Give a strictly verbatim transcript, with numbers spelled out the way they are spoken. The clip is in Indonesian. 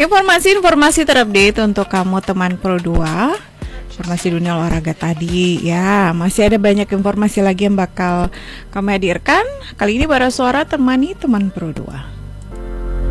Informasi-informasi terupdate untuk kamu teman Pro dua. Informasi dunia olahraga tadi ya. Masih ada banyak informasi lagi yang bakal kami hadirkan. Kali ini Bara Suara temani teman Pro dua.